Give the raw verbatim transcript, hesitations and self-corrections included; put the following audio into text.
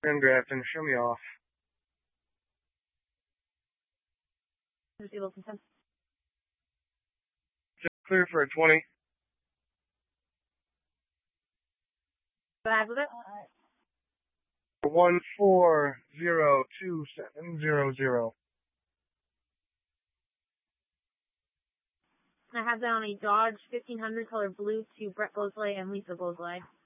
And Grafton, show me off. Receive Wilson ten. Just clear for a twenty. Go ahead with it. One four zero two seven zero zero. I have that on a Dodge fifteen hundred color blue to Brett Bosley and Lisa Bosley.